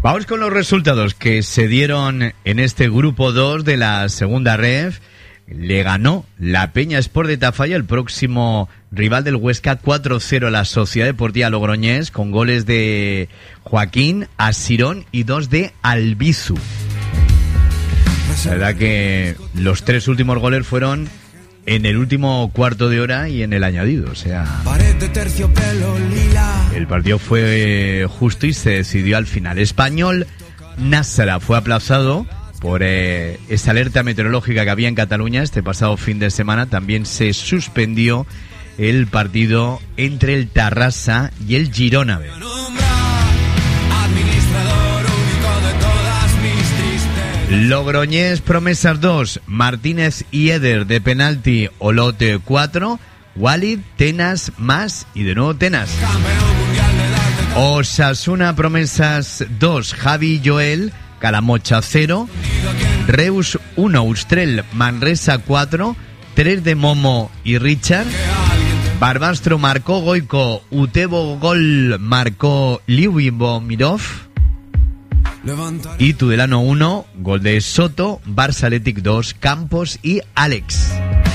Vamos con los resultados que se dieron en este grupo 2 de la segunda ref. Le ganó la Peña Sport de Tafalla, el próximo rival del Huesca, 4-0 a la Sociedad Deportiva Logroñés, con goles de Joaquín, Asirón y 2 de Albizu. La verdad que los 3 últimos goles fueron en el último cuarto de hora y en el añadido, o sea, el partido fue justo y se decidió al final. Español Nássera fue aplazado por esa alerta meteorológica que había en Cataluña este pasado fin de semana. También se suspendió el partido entre el Tarrasa y el Girona B. Logroñés Promesas 2, Martínez y Eder de penalti, Olote 4, Walid, Tenas, Mas y de nuevo Tenas. Osasuna Promesas 2, Javi y Joel, Calamocha 0, Reus 1, Ustrel, Manresa 4, 3 de Momo y Richard. Barbastro marcó Goico, Utebo gol marcó Liubibomirov. Y Tudelano 1, gol de Soto, Barça Athletic 2, Campos y Alex.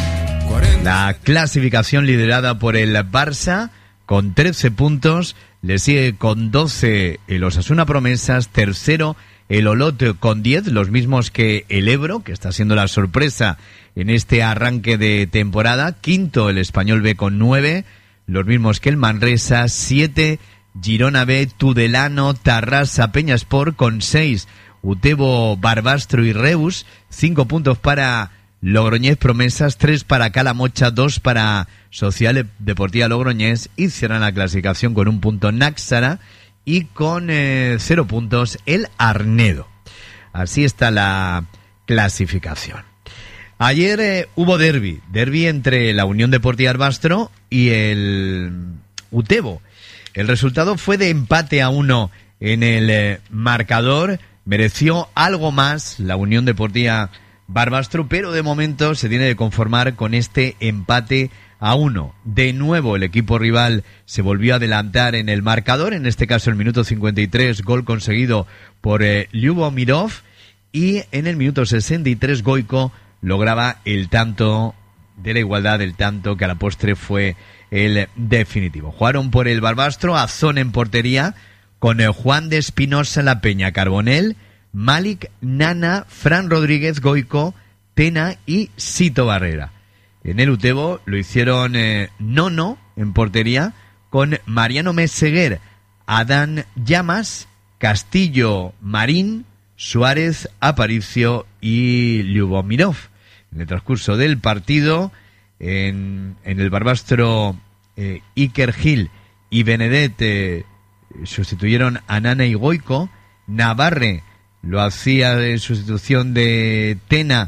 La clasificación liderada por el Barça con 13 puntos, le sigue con 12 el Osasuna Promesas, tercero el Olot con 10, los mismos que el Ebro, que está siendo la sorpresa en este arranque de temporada, quinto el Español B con 9, los mismos que el Manresa, 7 Girona B, Tudelano, Tarrasa, Peña Sport con 6, Utebo, Barbastro y Reus, 5 puntos para Logroñés Promesas, 3 para Calamocha, 2 para Sociedad Deportiva Logroñés, y cierran la clasificación con 1 punto Náxara y con 0 puntos el Arnedo. Así está la clasificación. Ayer hubo derbi entre la Unión Deportiva Barbastro y el Utebo. El resultado fue de empate a 1 en el marcador. Mereció algo más la Unión Deportiva Barbastro, pero de momento se tiene que conformar con este empate a 1. De nuevo el equipo rival se volvió a adelantar en el marcador, en este caso el minuto 53, gol conseguido por Liubomirov, y en el minuto 63 Goico lograba el tanto de la igualdad, el tanto que a la postre fue el definitivo. Jugaron por el Barbastro Azón en portería, con Juan de Espinosa, La Peña, Carbonell, Malik, Nana, Fran Rodríguez, Goico, Tena y Sito Barrera. En el Utebo lo hicieron Nono en portería, con Mariano Meseguer, Adán Llamas, Castillo Marín, Suárez, Aparicio y Liubomirov. En el transcurso del partido, en el Barbastro, Iker Gil y Benedet sustituyeron a Nana y Goico. Navarre lo hacía en sustitución de Tena,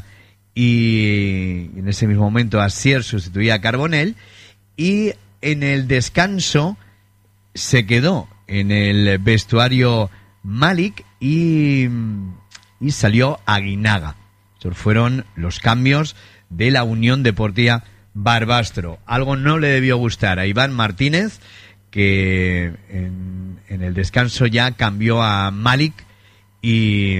y en ese mismo momento Asier sustituía a Carbonell, y en el descanso se quedó en el vestuario Malik y salió Aguinaga. Esos fueron los cambios de la Unión Deportiva Barbastro. Algo no le debió gustar a Iván Martínez, que en el descanso ya cambió a Malik y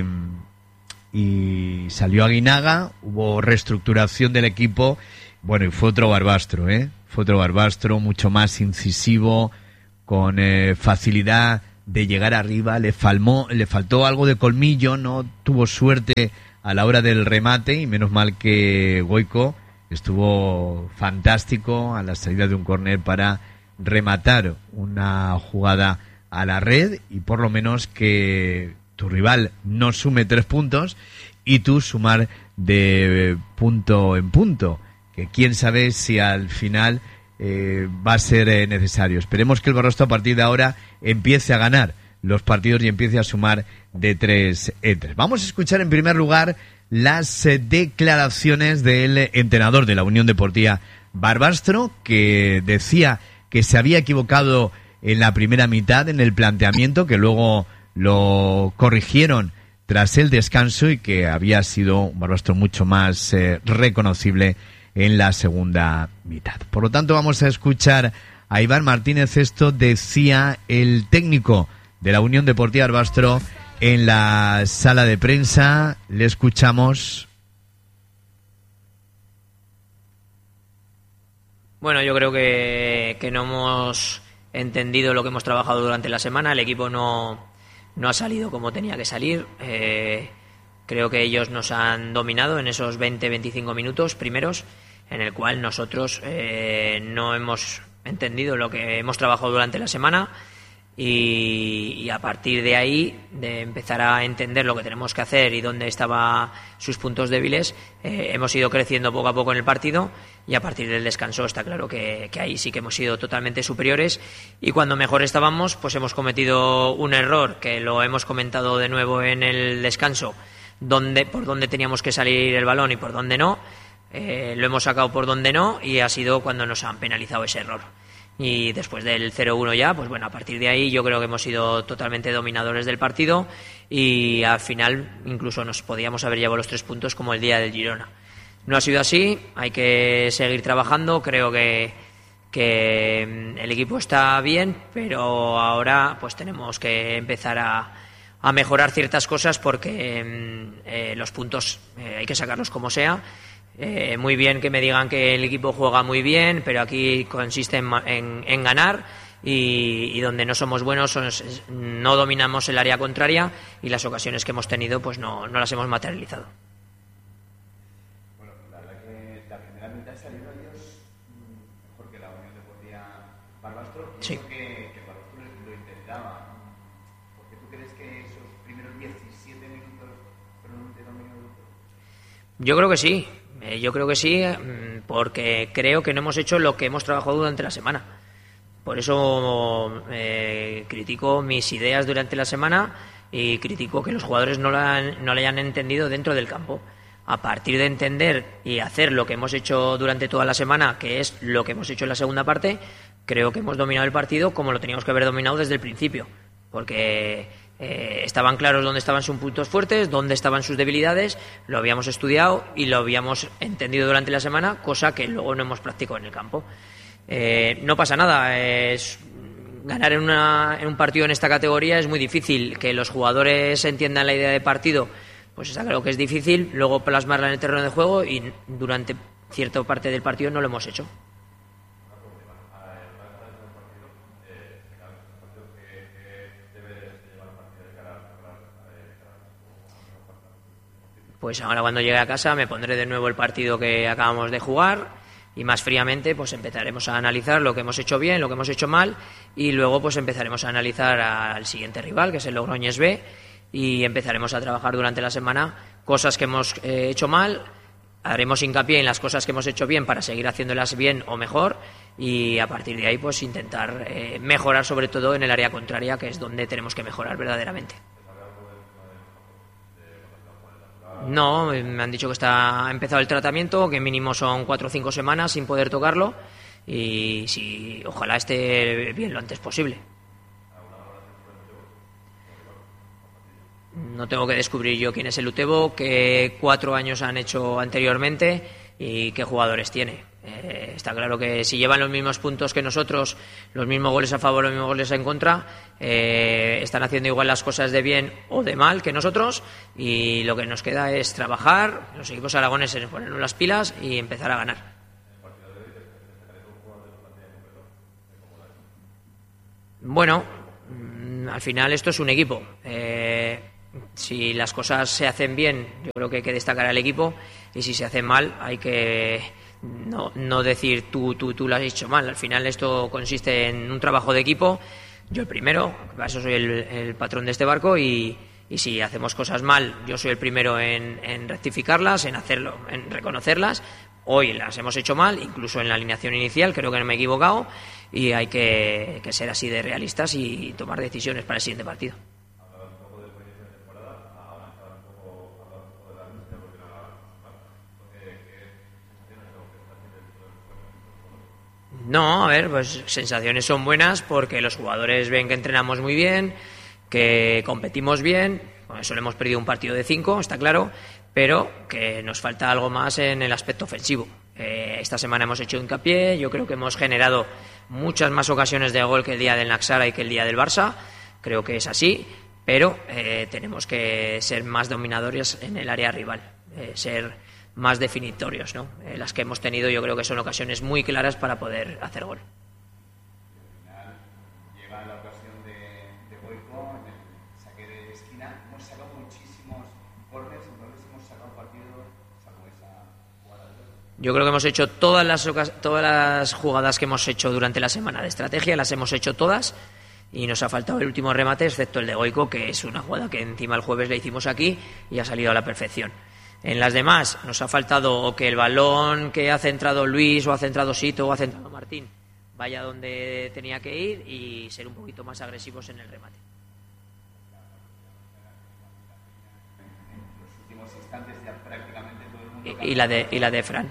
salió Aguinaga. Hubo reestructuración del equipo, bueno, y fue otro Barbastro, fue otro Barbastro mucho más incisivo, con facilidad de llegar arriba. Le faltó algo de colmillo, no tuvo suerte a la hora del remate, y menos mal que Goico estuvo fantástico a la salida de un córner para rematar una jugada a la red, y por lo menos que tu rival no sume 3 puntos y tú sumar de punto en punto, que quién sabe si al final va a ser necesario. Esperemos que el Barbastro a partir de ahora empiece a ganar los partidos y empiece a sumar de 3 en 3. Vamos a escuchar en primer lugar las declaraciones del entrenador de la Unión Deportiva Barbastro, que decía que se había equivocado en la primera mitad en el planteamiento, que luego lo corrigieron tras el descanso, y que había sido un Barbastro mucho más reconocible en la segunda mitad. Por lo tanto, vamos a escuchar a Iván Martínez. Esto decía el técnico de la Unión Deportiva Barbastro en la sala de prensa. Le escuchamos. Bueno, yo creo que no hemos entendido lo que hemos trabajado durante la semana. El equipo no ha salido como tenía que salir. Creo que ellos nos han dominado en esos 20-25 minutos primeros, en el cual nosotros no hemos entendido lo que hemos trabajado durante la semana, y a partir de ahí, de empezar a entender lo que tenemos que hacer y dónde estaban sus puntos débiles, hemos ido creciendo poco a poco en el partido, y a partir del descanso está claro que ahí sí que hemos sido totalmente superiores, y cuando mejor estábamos pues hemos cometido un error que lo hemos comentado de nuevo en el descanso, por dónde teníamos que salir el balón y por dónde no. Lo hemos sacado por donde no, y ha sido cuando nos han penalizado ese error. Y después del 0-1 ya, pues bueno, a partir de ahí yo creo que hemos sido totalmente dominadores del partido, y al final incluso nos podíamos haber llevado los 3 puntos como el día del Girona. No ha sido así, hay que seguir trabajando. Creo que el equipo está bien, pero ahora pues tenemos que empezar a mejorar ciertas cosas, porque los puntos hay que sacarlos como sea. Muy bien que me digan que el equipo juega muy bien, pero aquí consiste en ganar, y donde no somos buenos no dominamos el área contraria, y las ocasiones que hemos tenido pues no las hemos materializado. Bueno, la verdad que la primera mitad salieron ellos mejor que la Unión Deportiva Barbastro. Sí. Que Barbastro lo intentaba. ¿Por qué tú crees que esos primeros 17 minutos fueron de dominio? Yo creo que sí. Yo creo que sí, porque creo que no hemos hecho lo que hemos trabajado durante la semana. Por eso critico mis ideas durante la semana, y critico que los jugadores no la hayan entendido dentro del campo. A partir de entender y hacer lo que hemos hecho durante toda la semana, que es lo que hemos hecho en la segunda parte, creo que hemos dominado el partido como lo teníamos que haber dominado desde el principio. Porque estaban claros dónde estaban sus puntos fuertes, dónde estaban sus debilidades, lo habíamos estudiado y lo habíamos entendido durante la semana, cosa que luego no hemos practicado en el campo. No pasa nada, ganar en un partido en esta categoría es muy difícil. Que los jugadores entiendan la idea de partido, pues está claro que es difícil. Luego plasmarla en el terreno de juego, y durante cierta parte del partido no lo hemos hecho. Pues ahora, cuando llegue a casa, me pondré de nuevo el partido que acabamos de jugar, y más fríamente pues empezaremos a analizar lo que hemos hecho bien, lo que hemos hecho mal, y luego pues empezaremos a analizar al siguiente rival, que es el Logroñés B, y empezaremos a trabajar durante la semana cosas que hemos hecho mal. Haremos hincapié en las cosas que hemos hecho bien para seguir haciéndolas bien o mejor, y a partir de ahí pues intentar mejorar, sobre todo en el área contraria, que es donde tenemos que mejorar verdaderamente. No, me han dicho que ha empezado el tratamiento, que mínimo son 4 o 5 semanas sin poder tocarlo, y sí, ojalá esté bien lo antes posible. No tengo que descubrir yo quién es el Utebo, qué 4 años han hecho anteriormente y qué jugadores tiene. Está claro que si llevan los mismos puntos que nosotros, los mismos goles a favor, los mismos goles en contra, están haciendo igual las cosas de bien o de mal que nosotros, y lo que nos queda es trabajar, los equipos aragoneses, ponernos las pilas y empezar a ganar. Bueno, al final esto es un equipo. Si las cosas se hacen bien, yo creo que hay que destacar al equipo, y si se hacen mal, hay que no decir tú lo has hecho mal. Al final esto consiste en un trabajo de equipo. Yo el primero, para eso soy el patrón de este barco, y si hacemos cosas mal, yo soy el primero en rectificarlas, en hacerlo, en reconocerlas. Hoy las hemos hecho mal, incluso en la alineación inicial creo que no me he equivocado, y hay que ser así de realistas y tomar decisiones para el siguiente partido. No, a ver, pues sensaciones son buenas, porque los jugadores ven que entrenamos muy bien, que competimos bien. Con eso le hemos perdido un partido de 5, está claro, pero que nos falta algo más en el aspecto ofensivo. Esta semana hemos hecho hincapié, yo creo que hemos generado muchas más ocasiones de gol que el día del Naxara y que el día del Barça, creo que es así, pero tenemos que ser más dominadores en el área rival, ser más definitorios, ¿no? Las que hemos tenido yo creo que son ocasiones muy claras para poder hacer gol. Yo creo que hemos hecho todas las jugadas que hemos hecho durante la semana de estrategia, las hemos hecho todas y nos ha faltado el último remate, excepto el de Goico, que es una jugada que encima el jueves le hicimos aquí y ha salido a la perfección. En las demás nos ha faltado o que el balón que ha centrado Luis o ha centrado Sito o ha centrado Martín vaya donde tenía que ir y ser un poquito más agresivos en el remate. En los últimos instantes ya prácticamente todo el mundo... Y la de Fran.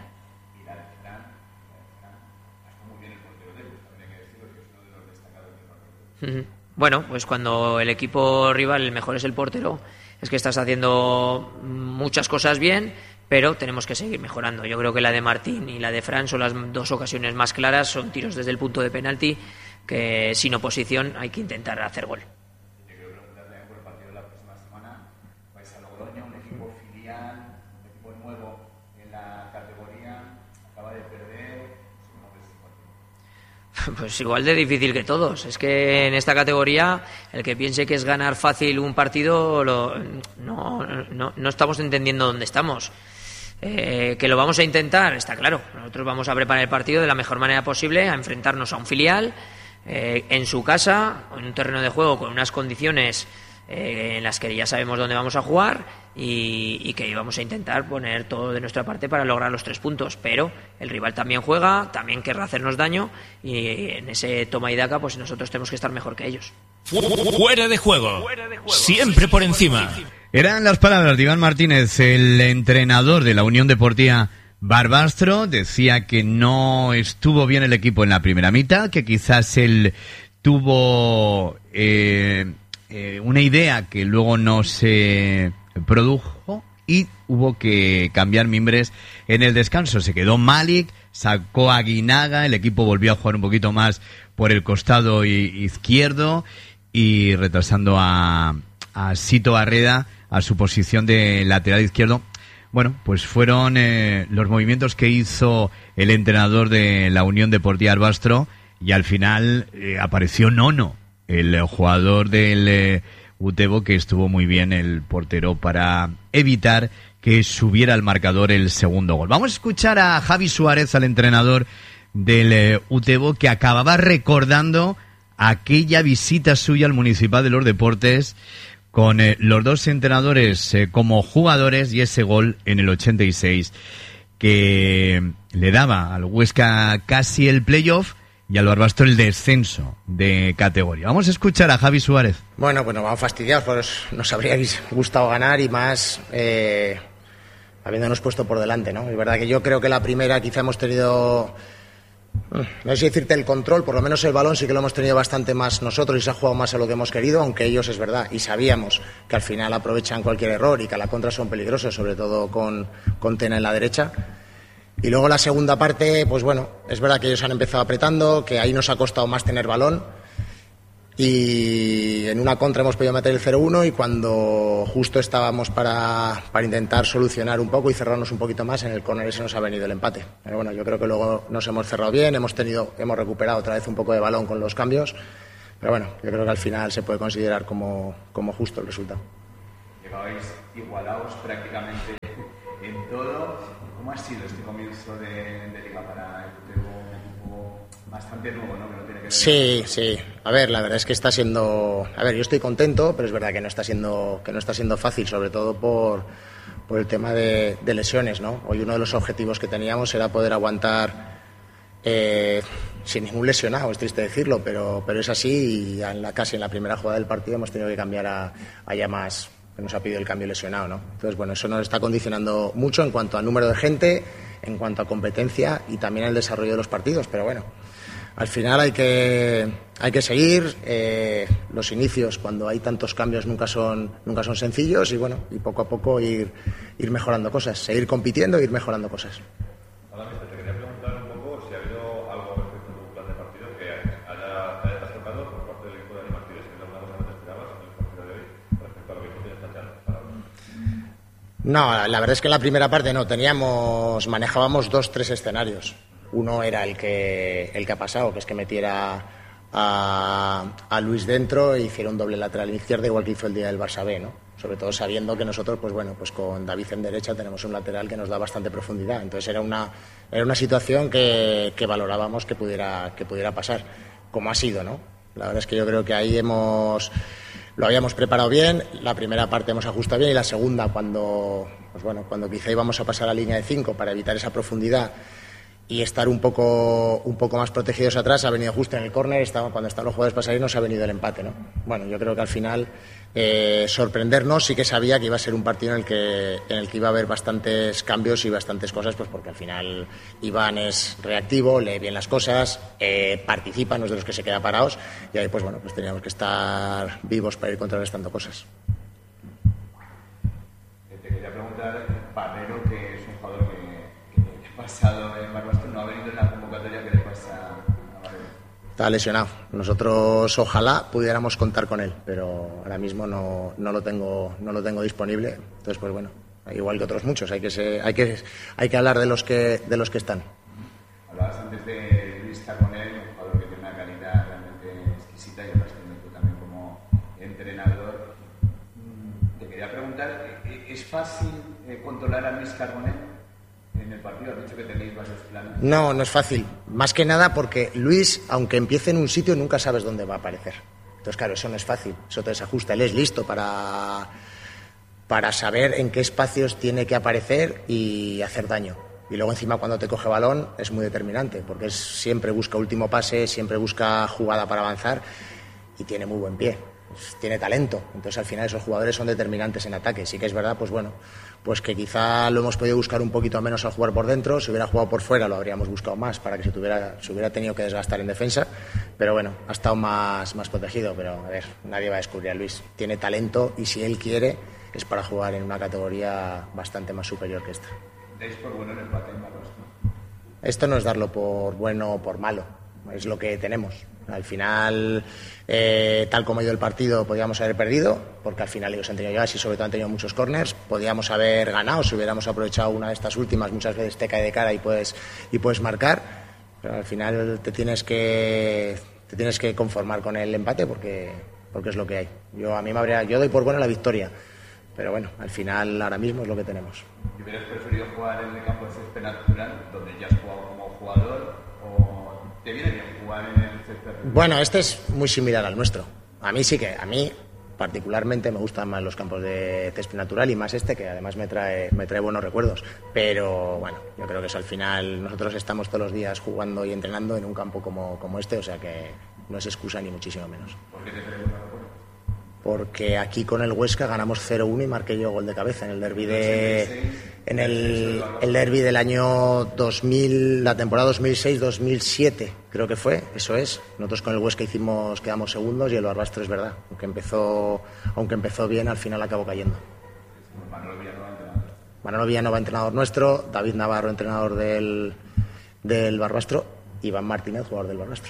Bueno, pues cuando el equipo rival el mejor es el portero, es que estás haciendo muchas cosas bien, pero tenemos que seguir mejorando. Yo creo que la de Martín y la de Fran son las dos ocasiones más claras, son tiros desde el punto de penalti que sin oposición hay que intentar hacer gol. Yo quiero preguntarle por el partido de la próxima semana. Vais a Logroño, un equipo filial, un equipo nuevo en la categoría, acaba de perder. Pues igual de difícil que todos. Es que en esta categoría el que piense que es ganar fácil un partido no estamos entendiendo dónde estamos. Que lo vamos a intentar, está claro. Nosotros vamos a preparar el partido de la mejor manera posible, a enfrentarnos a un filial en su casa, en un terreno de juego con unas condiciones en las que ya sabemos dónde vamos a jugar y que vamos a intentar poner todo de nuestra parte para lograr los 3 puntos, pero el rival también juega, también querrá hacernos daño y en ese toma y daca pues nosotros tenemos que estar mejor que ellos. Fuera de juego, siempre por encima. Eran las palabras de Iván Martínez, el entrenador de la Unión Deportiva Barbastro. Decía que no estuvo bien el equipo en la primera mitad, que quizás él tuvo una idea que luego no se produjo y hubo que cambiar mimbres en el descanso. Se quedó Malik, sacó a Guinaga, el equipo volvió a jugar un poquito más por el costado izquierdo y retrasando a Sito Barreda a su posición de lateral izquierdo. Bueno, pues fueron los movimientos que hizo el entrenador de la Unión Deportiva Barbastro y al final apareció Nono, el jugador del Utebo, que estuvo muy bien el portero para evitar que subiera al marcador el segundo gol. Vamos a escuchar a Javi Suárez, al entrenador del Utebo, que acababa recordando aquella visita suya al Municipal de los Deportes con los dos entrenadores como jugadores y ese gol en el 86 que le daba al Huesca casi el playoff y al Barbastro el descenso de categoría. Vamos a escuchar a Javi Suárez. Bueno, pues nos vamos fastidiados, pues nos habría gustado ganar y más habiéndonos puesto por delante, ¿no? Es verdad que yo creo que la primera quizá hemos tenido, no sé si decirte el control, por lo menos el balón sí que lo hemos tenido bastante más nosotros y se ha jugado más a lo que hemos querido, aunque ellos es verdad, y sabíamos que al final aprovechan cualquier error y que a la contra son peligrosos, sobre todo con Tena en la derecha. Y luego la segunda parte, pues bueno, es verdad que ellos han empezado apretando, que ahí nos ha costado más tener balón y en una contra hemos podido meter el 0-1 y cuando justo estábamos para intentar solucionar un poco y cerrarnos un poquito más, en el córner ese nos ha venido el empate. Pero bueno, yo creo que luego nos hemos cerrado bien, hemos recuperado otra vez un poco de balón con los cambios, pero bueno, yo creo que al final se puede considerar como justo el resultado. Llegabais igualados prácticamente en todo. ¿Cómo ha sido este comienzo de Liga para el Utebo, un equipo bastante nuevo, ¿no? Que no tiene que ver. Sí. A ver, la verdad es que está siendo... A ver, yo estoy contento, pero es verdad que no está siendo fácil, sobre todo por el tema de lesiones, ¿no? Hoy uno de los objetivos que teníamos era poder aguantar sin ningún lesionado, es triste decirlo, pero es así y casi en la primera jugada del partido hemos tenido que cambiar a Llamas, que nos ha pedido el cambio lesionado, ¿no? Entonces, bueno, eso nos está condicionando mucho en cuanto a número de gente, en cuanto a competencia y también el desarrollo de los partidos, pero bueno, al final hay que seguir. Los inicios, cuando hay tantos cambios, nunca son sencillos y bueno, y poco a poco ir mejorando cosas, seguir compitiendo e ir mejorando cosas. Hola, mister, te quería preguntar un poco si ha habido algo respecto a tu plan de partido que te haya tocado por parte del equipo de Dani Martínez, que es alguna cosa que no te esperabas en el partido de hoy. No, la verdad es que en la primera parte no, manejábamos 2-3 escenarios. Uno era el que ha pasado, que es que metiera a Luis dentro e hiciera un doble lateral izquierda, igual que hizo el día del Barça B, ¿no? Sobre todo sabiendo que nosotros, pues con David en derecha tenemos un lateral que nos da bastante profundidad. Entonces era una situación que valorábamos que pudiera pasar, como ha sido, ¿no? La verdad es que yo creo que ahí lo habíamos preparado bien, la primera parte hemos ajustado bien y la segunda, cuando quizá íbamos a pasar a la línea de 5 para evitar esa profundidad y estar un poco más protegidos atrás, ha venido justo en el córner, cuando están los jugadores para salir nos ha venido el empate, ¿no? Bueno, yo creo que al final sorprendernos, sí que sabía que iba a ser un partido en el que iba a haber bastantes cambios y bastantes cosas, pues porque al final Iván es reactivo, lee bien las cosas, participa, no es de los que se queda parados, y ahí pues teníamos que estar vivos para ir contrarrestando cosas. Te quería preguntar, Barrero, que es un jugador que ha pasado en Barbastro, no ha venido en la convocatoria, ¿qué le pasa a Barrero? Está lesionado. Nosotros ojalá pudiéramos contar con él, pero ahora mismo no lo tengo disponible. Entonces, pues bueno, igual que otros muchos, hay que hablar de los que están. Hablabas antes de Luis Carbonell, un jugador que tiene una calidad realmente exquisita y además tú también como entrenador. Te quería preguntar, ¿es fácil controlar a Luis Carbonell en el partido? Has dicho que tenéis varios planes. No es fácil. Más que nada porque Luis, aunque empiece en un sitio, nunca sabes dónde va a aparecer. Entonces, claro, eso no es fácil. Eso te desajusta. Él es listo para saber en qué espacios tiene que aparecer y hacer daño. Y luego encima cuando te coge balón es muy determinante, porque siempre busca último pase, siempre busca jugada para avanzar y tiene muy buen pie. Tiene talento, entonces al final esos jugadores son determinantes en ataque. Sí que es verdad, pues que quizá lo hemos podido buscar un poquito menos al jugar por dentro. Si hubiera jugado por fuera lo habríamos buscado más para que se hubiera tenido que desgastar en defensa, pero bueno, ha estado más protegido. Pero a ver, nadie va a descubrir a Luis, tiene talento y si él quiere es para jugar en una categoría bastante más superior que esta. ¿Dais por bueno el empate en Barbastro? Esto no es darlo por bueno o por malo, es lo que tenemos. Al final, tal como ha ido el partido, podíamos haber perdido, porque al final ellos han tenido llegadas y sobre todo han tenido muchos córners. Podíamos haber ganado si hubiéramos aprovechado una de estas últimas. Muchas veces te cae de cara y puedes marcar, pero al final te tienes que conformar con el empate porque es lo que hay. Yo doy por buena la victoria, pero bueno, al final ahora mismo es lo que tenemos. ¿Y hubieras preferido jugar en el campo de césped natural, donde ya has jugado como jugador, o te viene bien jugar en el césped? Bueno, este es muy similar al nuestro. A mí particularmente me gustan más los campos de césped natural y más que además me trae buenos recuerdos. Pero bueno, yo creo que eso al final nosotros estamos todos los días jugando y entrenando en un campo como este, o sea que no es excusa ni muchísimo menos. ¿Por qué te trae buenos recuerdos? Porque aquí con el Huesca ganamos 0-1 y marqué yo gol de cabeza en el derbi el derbi del año 2000, la temporada 2006-2007 creo que fue, eso es. Nosotros con el Huesca quedamos segundos y el Barbastro es verdad, aunque empezó bien, al final acabó cayendo. Manolo Villanueva, entrenador nuestro, David Navarro, entrenador del Barbastro, Iván Martínez, jugador del Barbastro.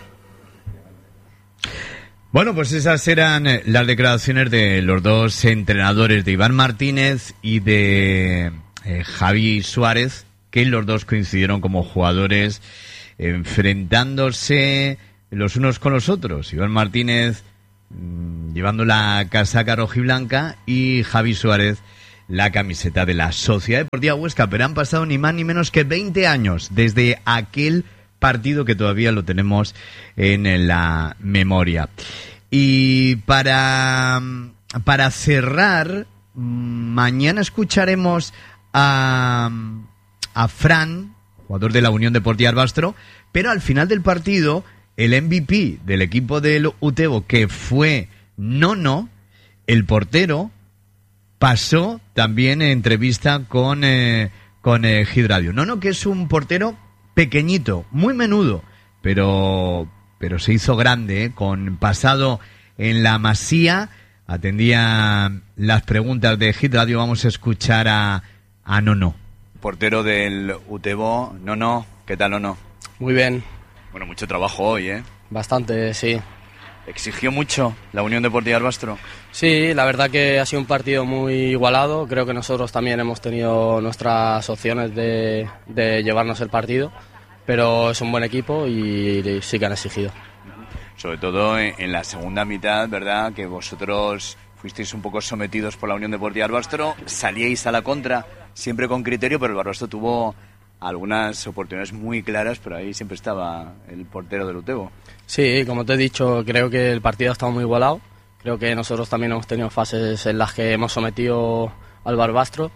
Bueno, pues esas eran las declaraciones de los dos entrenadores, de Iván Martínez y de Javi Suárez, que los dos coincidieron como jugadores enfrentándose los unos con los otros. Iván Martínez llevando la casaca rojiblanca y Javi Suárez la camiseta de la Sociedad Deportiva Huesca, pero han pasado ni más ni menos que 20 años desde aquel partido que todavía lo tenemos en la memoria. Y para cerrar, mañana escucharemos a Fran, jugador de la Unión Deportiva Barbastro, pero al final del partido el MVP del equipo del Utebo, que fue Nono, el portero, pasó también en entrevista con Hit Radio. Nono, que es un portero pequeñito, muy menudo, pero se hizo grande, con pasado en la Masía, atendía las preguntas de Hit Radio. Vamos a escuchar a Nono. Portero del Utebo. Nono, ¿qué tal, Nono? Muy bien. Bueno, mucho trabajo hoy, ¿eh? Bastante, sí. ¿Exigió mucho la Unión Deportiva Barbastro? Sí, la verdad que ha sido un partido muy igualado. Creo que nosotros también hemos tenido nuestras opciones de llevarnos el partido, pero es un buen equipo y sí que han exigido. Sobre todo en la segunda mitad, ¿verdad? Que vosotros fuisteis un poco sometidos por la Unión Deportiva Barbastro, salíais a la contra, siempre con criterio, pero el Barbastro tuvo algunas oportunidades muy claras, pero ahí siempre estaba el portero del Utebo. Sí, como te he dicho, creo que el partido ha estado muy igualado. Creo que nosotros también hemos tenido fases en las que hemos sometido al Barbastro,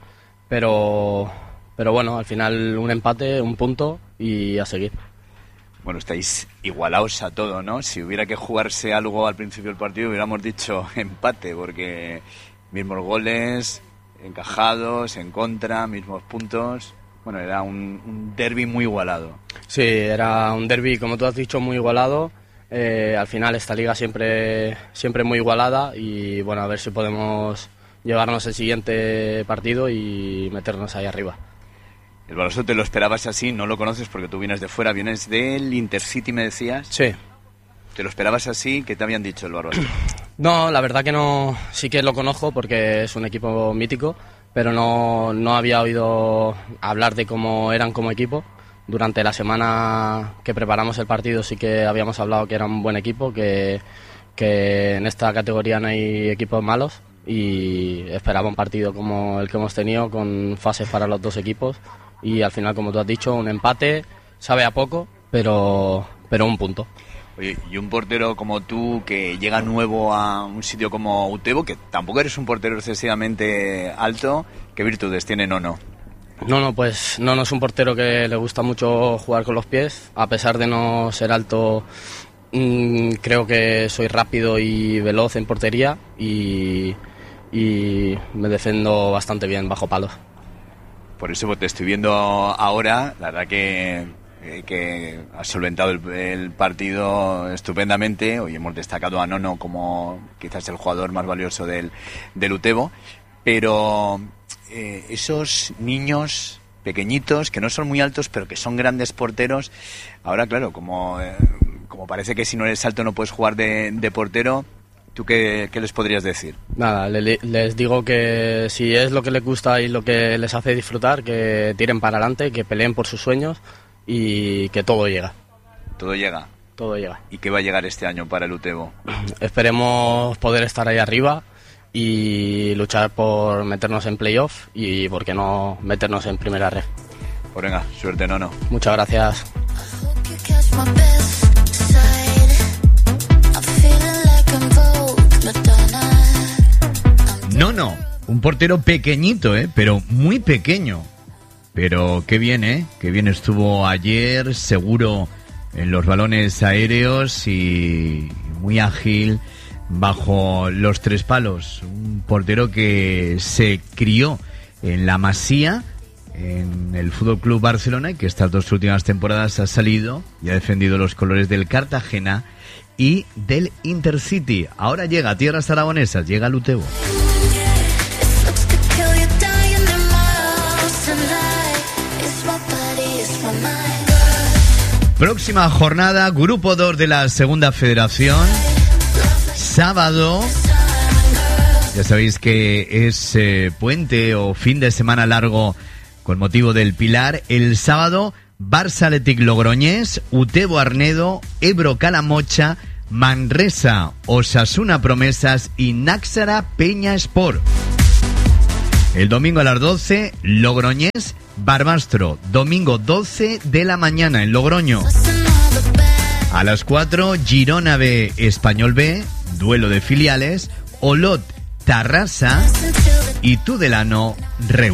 pero bueno, al final un empate, un punto y a seguir. Bueno, estáis igualados a todo, ¿no? Si hubiera que jugarse algo al principio del partido, hubiéramos dicho empate, porque mismos goles, encajados, en contra, mismos puntos. Bueno, era un derbi muy igualado. Sí, era un derbi, como tú has dicho, muy igualado. Al final esta liga siempre muy igualada y bueno, a ver si podemos llevarnos el siguiente partido y meternos ahí arriba. ¿El Barbastro te lo esperabas así? ¿No lo conoces porque tú vienes de fuera? ¿Vienes del Intercity, me decías? Sí. ¿Te lo esperabas así? ¿Qué te habían dicho el Barbastro? No, la verdad que no. Sí que lo conozco porque es un equipo mítico, pero no había oído hablar de cómo eran como equipo. Durante la semana que preparamos el partido sí que habíamos hablado que era un buen equipo, que en esta categoría no hay equipos malos y esperaba un partido como el que hemos tenido, con fases para los dos equipos y al final, como tú has dicho, un empate, sabe a poco, pero un punto. Oye, y un portero como tú que llega nuevo a un sitio como Utebo, que tampoco eres un portero excesivamente alto, ¿qué virtudes tiene Nono? No, pues Nono es un portero que le gusta mucho jugar con los pies. A pesar de no ser alto, creo que soy rápido y veloz en portería y me defiendo bastante bien bajo palos. Por eso te estoy viendo ahora, la verdad que has solventado el partido estupendamente. Hoy hemos destacado a Nono como quizás el jugador más valioso del Utebo, pero esos niños pequeñitos que no son muy altos pero que son grandes porteros, ahora claro, como parece que si no eres alto no puedes jugar de portero, ¿tú qué les podrías decir? Nada, les digo que si es lo que les gusta y lo que les hace disfrutar, que tiren para adelante, que peleen por sus sueños y que todo llega. ¿Todo llega? Todo llega. ¿Y qué va a llegar este año para el Utebo? Esperemos poder estar ahí arriba y luchar por meternos en playoff y, ¿por qué no, meternos en primera red? Pues venga, suerte, Nono. Muchas gracias. Nono, un portero pequeñito, pero muy pequeño. Pero qué bien, qué bien estuvo ayer, seguro en los balones aéreos y muy ágil bajo los tres palos. Un portero que se crió en la Masía, en el Fútbol Club Barcelona, y que estas dos últimas temporadas ha salido y ha defendido los colores del Cartagena y del Intercity. Ahora llega a tierras aragonesas, llega al Utebo. Próxima jornada, Grupo 2 de la Segunda Federación. Sábado, ya sabéis que es puente o fin de semana largo con motivo del Pilar. El sábado, Barça Athletic Logroñés, Utebo Arnedo, Ebro Calamocha, Manresa Osasuna Promesas y Náxara Peña Sport. El domingo a las 12, Logroñés Barbastro, domingo 12 de la mañana en Logroño. A las 4, Girona B, Español B, duelo de filiales, Olot Tarrasa y Tudelano Reus.